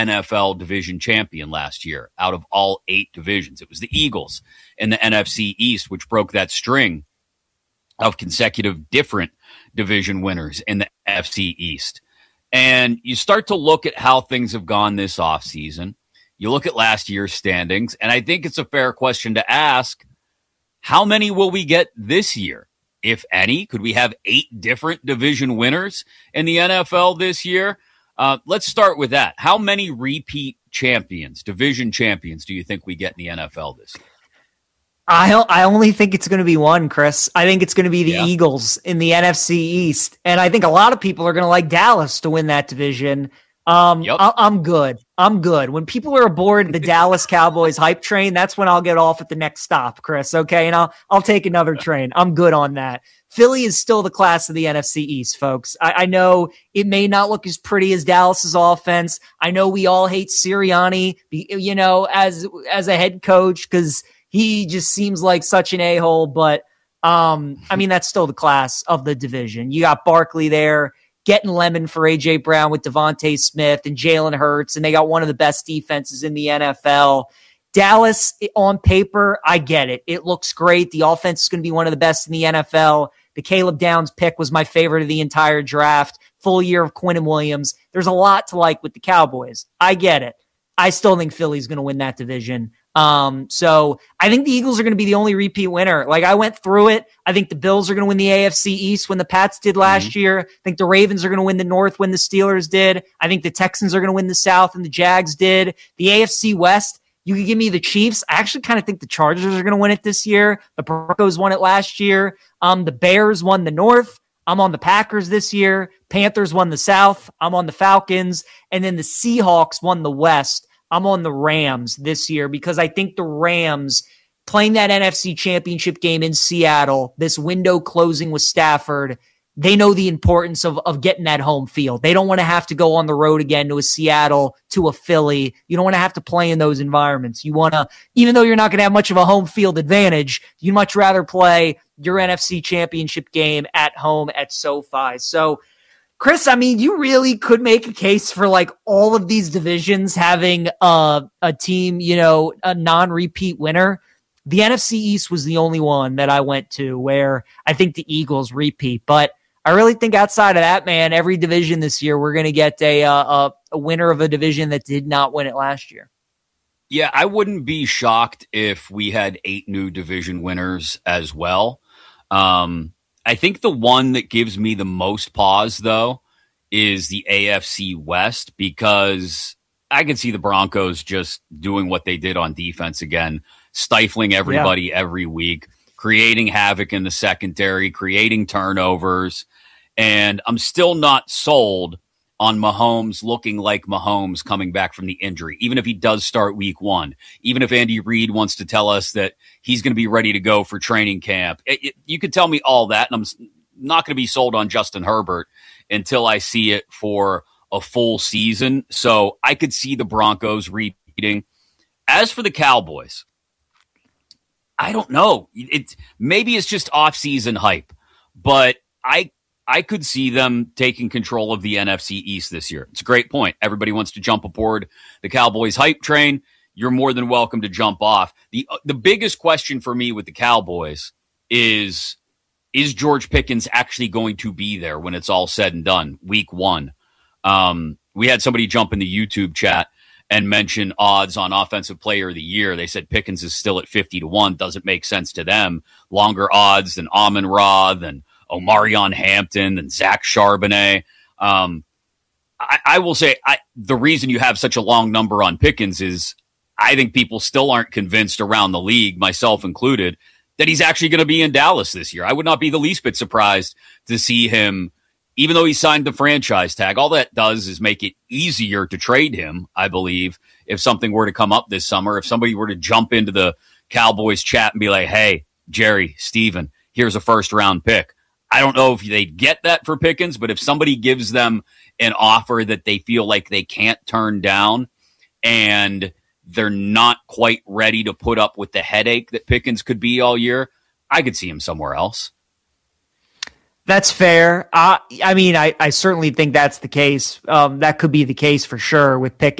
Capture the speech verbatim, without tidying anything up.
N F L division champion last year out of all eight divisions. It was the Eagles in the N F C East, which broke that string of consecutive different division winners in the N F C East. And you start to look at how things have gone this offseason. You look at last year's standings, and I think it's a fair question to ask, how many will we get this year? If any, could we have eight different division winners in the N F L this year? Uh, let's start with that. How many repeat champions, division champions, do you think we get in the N F L this year? I I only think it's going to be one, Chris. I think it's going to be the yeah. Eagles in the N F C East. And I think a lot of people are going to like Dallas to win that division. Um, yep. I, I'm good. I'm good. When people are aboard the Dallas Cowboys hype train, that's when I'll get off at the next stop, Chris. Okay. And I'll, I'll take another train. I'm good on that. Philly is still the class of the N F C East, folks. I, I know it may not look as pretty as Dallas's offense. I know we all hate Sirianni, you know, as, as a head coach, because he just seems like such an a-hole, but um, I mean, that's still the class of the division. You got Barkley there, getting lemon for A J Brown with Devontae Smith and Jalen Hurts, and they got one of the best defenses in the N F L. Dallas, on paper, I get it. It looks great. The offense is going to be one of the best in the N F L. The Caleb Downs pick was my favorite of the entire draft. Full year of Quinnen Williams. There's a lot to like with the Cowboys. I get it. I still think Philly's going to win that division. Um, so I think the Eagles are going to be the only repeat winner. Like, I went through it. I think the Bills are going to win the A F C East when the Pats did last mm-hmm. year. I think the Ravens are going to win the North when the Steelers did. I think the Texans are going to win the South and the Jags did. The A F C West, you could give me the Chiefs. I actually kind of think the Chargers are going to win it this year. The Broncos won it last year. Um, the Bears won the North. I'm on the Packers this year. Panthers won the South. I'm on the Falcons. And then the Seahawks won the West. I'm on the Rams this year because I think the Rams playing that N F C Championship game in Seattle, this window closing with Stafford, they know the importance of, of getting that home field. They don't want to have to go on the road again to a Seattle, to a Philly. You don't want to have to play in those environments. You want to, even though you're not going to have much of a home field advantage, you'd much rather play your N F C Championship game at home at SoFi. So, Chris, I mean, you really could make a case for like all of these divisions having uh, a team, you know, a non-repeat winner. The N F C East was the only one that I went to where I think the Eagles repeat. But I really think outside of that, man, every division this year, we're going to get a, uh, a winner of a division that did not win it last year. Yeah, I wouldn't be shocked if we had eight new division winners as well. Um I think the one that gives me the most pause, though, is the A F C West, because I can see the Broncos just doing what they did on defense again, stifling everybody yeah. every week, creating havoc in the secondary, creating turnovers. And I'm still not sold on Mahomes looking like Mahomes coming back from the injury, even if he does start week one, even if Andy Reid wants to tell us that he's going to be ready to go for training camp. It, it, you could tell me all that, and I'm not going to be sold on Justin Herbert until I see it for a full season. So I could see the Broncos repeating. As for the Cowboys, I don't know. It, maybe it's just off-season hype, but I I could see them taking control of the N F C East this year. It's a great point. Everybody wants to jump aboard the Cowboys hype train. You're more than welcome to jump off. The the biggest question for me with the Cowboys is, is George Pickens actually going to be there when it's all said and done, week one? Um, we had somebody jump in the YouTube chat and mention odds on offensive player of the year. They said Pickens is still at fifty to one. Doesn't make sense to them. Longer odds than Amon-Ra, than Omarion Hampton, and Zach Charbonnet. Um, I, I will say I, the reason you have such a long number on Pickens is I think people still aren't convinced around the league, myself included, that he's actually going to be in Dallas this year. I would not be the least bit surprised to see him, even though he signed the franchise tag. All that does is make it easier to trade him, I believe, if something were to come up this summer. If somebody were to jump into the Cowboys chat and be like, hey, Jerry, Steven, here's a first-round pick. I don't know if they'd get that for Pickens, but if somebody gives them an offer that they feel like they can't turn down and they're not quite ready to put up with the headache that Pickens could be all year, I could see him somewhere else. That's fair. Uh, I mean, I, I certainly think that's the case. Um, that could be the case for sure with Pickens.